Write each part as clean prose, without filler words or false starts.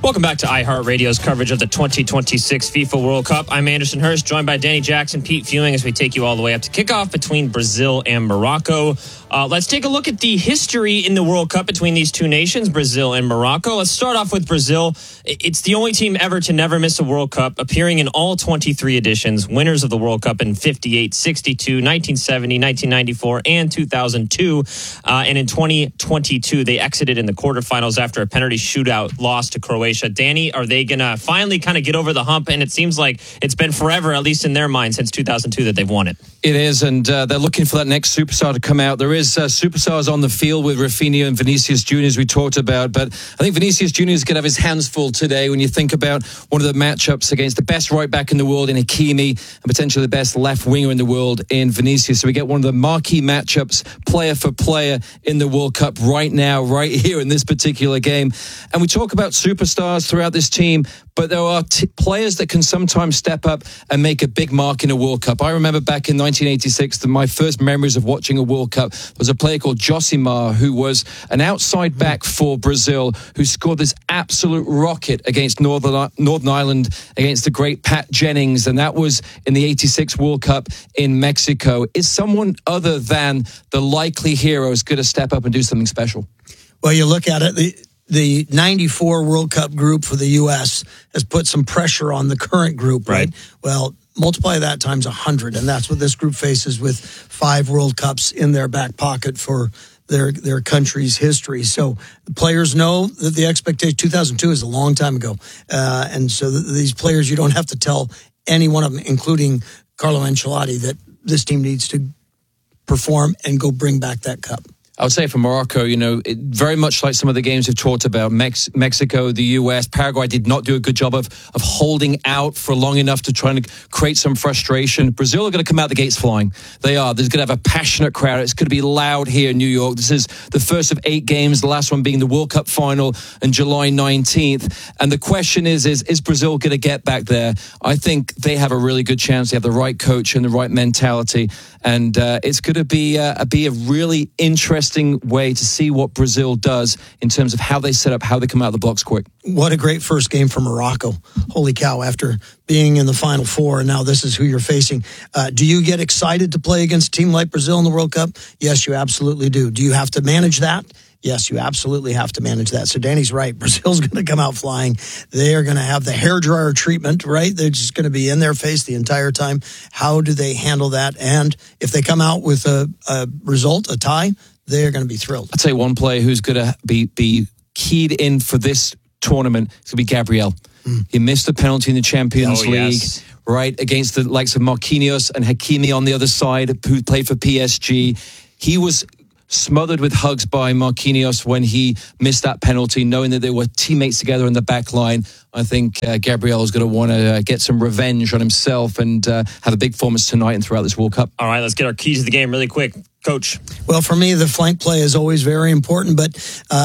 Welcome back to iHeartRadio's coverage of the 2026 FIFA World Cup. I'm Anderson Hurst, joined by Danny Jackson, Pete Fewing, as we take you all the way up to kickoff between Brazil and Morocco. Let's take a look at the history in the World Cup between these two nations, Brazil and Morocco. Let's start off with Brazil. It's the only team ever to never miss a World Cup, appearing in all 23 editions, winners of the World Cup in 58, 62, 1970, 1994, and 2002. And in 2022, they exited in the quarterfinals after a penalty shootout loss to Croatia. Danny, are they going to finally kind of get over the hump? And it seems like it's been forever, at least in their mind, since 2002 that they've won it. It is, and they're looking for that next superstar to come out. There is superstars on the field with Rafinha and Vinicius Jr., as we talked about, but I think Vinicius Jr. is going to have his hands full today when you think about one of the matchups against the best right back in the world in Hakimi and potentially the best left winger in the world in Vinicius. So we get one of the marquee matchups, player for player, in the World Cup right now, right here in this particular game. And we talk about superstars throughout this team, but there are players that can sometimes step up and make a big mark in a World Cup. I remember back in 1986, my first memories of watching a World Cup was a player called Josimar, who was an outside back for Brazil, who scored this absolute rocket against Northern Ireland, against the great Pat Jennings, and that was in the 86 World Cup in Mexico. Is someone other than the likely heroes going to step up and do something special? Well, you look at it, the 94 World Cup group for the U.S. has put some pressure on the current group, right? Well, multiply that times 100, and that's what this group faces with 5 World Cups in their back pocket for their country's history. So the players know that the expectation, 2002 is a long time ago. And so these players, you don't have to tell any one of them, including Carlo Ancelotti, that this team needs to perform and go bring back that cup. I would say for Morocco, very much like some of the games we've talked about, Mexico, the U.S., Paraguay did not do a good job of holding out for long enough to try and create some frustration. Brazil are going to come out the gates flying. They are. There's going to have a passionate crowd. It's going to be loud here in New York. This is the first of 8 games, the last one being the World Cup final on July 19th. And the question is Brazil going to get back there? I think they have a really good chance. They have the right coach and the right mentality. And it's going to be a really interesting way to see what Brazil does in terms of how they set up, how they come out of the blocks quick. What a great first game for Morocco. Holy cow, after being in the Final Four, and now this is who you're facing. Do you get excited to play against a team like Brazil in the World Cup? Yes, you absolutely do. Do you have to manage that? Yes, you absolutely have to manage that. So Danny's right. Brazil's going to come out flying. They are going to have the hairdryer treatment, right? They're just going to be in their face the entire time. How do they handle that? And if they come out with a result, a tie, they're going to be thrilled. I'd say one player who's going to be keyed in for this tournament is going to be Gabriel. He missed the penalty in the Champions League, right, against the likes of Marquinhos and Hakimi on the other side, who played for PSG. He was smothered with hugs by Marquinhos when he missed that penalty, knowing that they were teammates together in the back line. I think Gabriel is going to want to get some revenge on himself and have a big performance tonight and throughout this World Cup. All right, let's get our keys to the game really quick. Coach. Well, for me, the flank play is always very important, but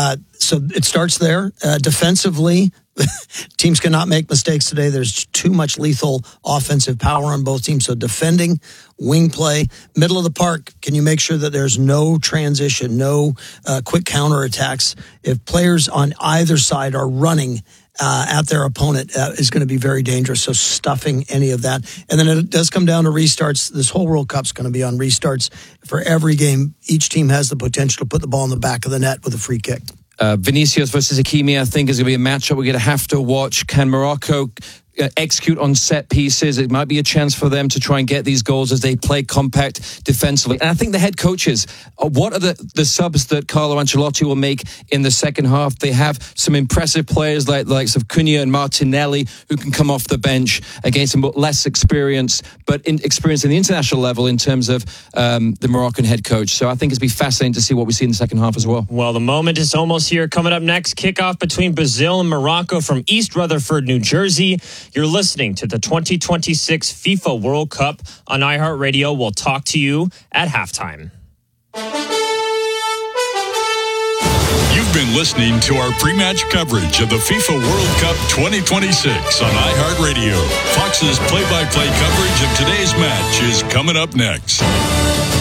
so it starts there. Defensively, teams cannot make mistakes today. There's too much lethal offensive power on both teams. So defending, wing play, middle of the park, can you make sure that there's no transition, no quick counterattacks? If players on either side are running at their opponent is going to be very dangerous. So stuffing any of that. And then it does come down to restarts. This whole World Cup's going to be on restarts. For every game, each team has the potential to put the ball in the back of the net with a free kick. Vinicius versus Hakimi, I think, is going to be a matchup we're going to have to watch. Can Morocco execute on set pieces? It might be a chance for them to try and get these goals as they play compact defensively. And I think the head coaches, what are the subs that Carlo Ancelotti will make in the second half? They have some impressive players like the likes of Cunha and Martinelli who can come off the bench against some less experience, but experience in the international level in terms of the Moroccan head coach. So I think it's going to be fascinating to see what we see in the second half as well. Well, the moment is almost here. Coming up next, kickoff between Brazil and Morocco from East Rutherford, New Jersey. You're listening to the 2026 FIFA World Cup on iHeartRadio. We'll talk to you at halftime. You've been listening to our pre-match coverage of the FIFA World Cup 2026 on iHeartRadio. Fox's play-by-play coverage of today's match is coming up next.